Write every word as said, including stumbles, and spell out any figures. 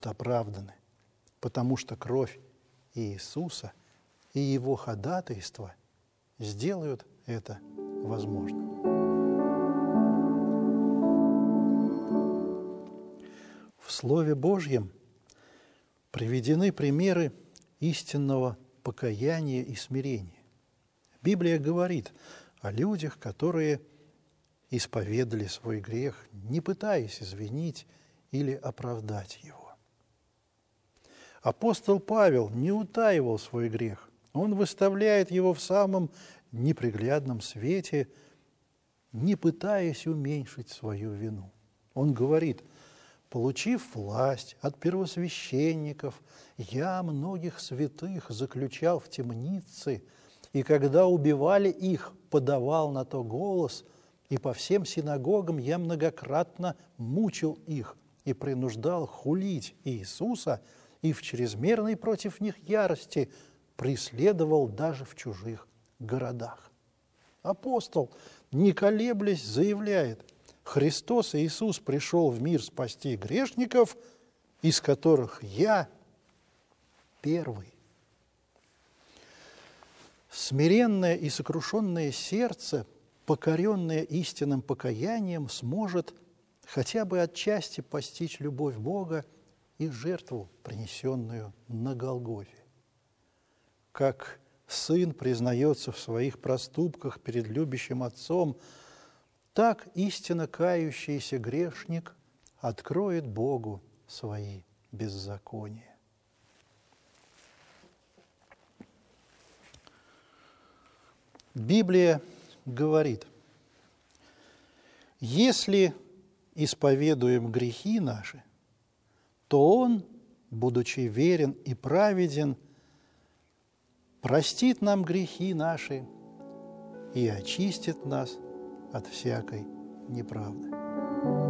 оправданы, потому что кровь Иисуса и Его ходатайство сделают это возможным. В Слове Божьем приведены примеры истинного покаяния и смирения. Библия говорит о людях, которые исповедали свой грех, не пытаясь извинить или оправдать его. Апостол Павел не утаивал свой грех. Он выставляет его в самом неприглядном свете, не пытаясь уменьшить свою вину. Он говорит: «Получив власть от первосвященников, я многих святых заключал в темницы, и когда убивали их, подавал на то голос, и по всем синагогам я многократно мучил их и принуждал хулить Иисуса, и в чрезмерной против них ярости преследовал даже в чужих городах». Апостол, не колеблясь, заявляет: Христос Иисус пришел в мир спасти грешников, из которых я первый. Смиренное и сокрушенное сердце, покоренное истинным покаянием, сможет хотя бы отчасти постичь любовь Бога и жертву, принесенную на Голгофе. Как сын признается в своих проступках перед любящим отцом, так истинно кающийся грешник откроет Богу свои беззакония. Библия говорит: если исповедуем грехи наши, то Он, будучи верен и праведен, простит нам грехи наши и очистит нас от всякой неправды.